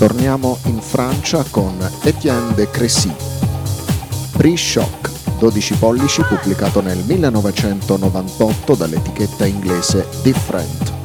Torniamo in Francia con Étienne de Crécy. Pre-Shock, 12 pollici, pubblicato nel 1998 dall'etichetta inglese Different.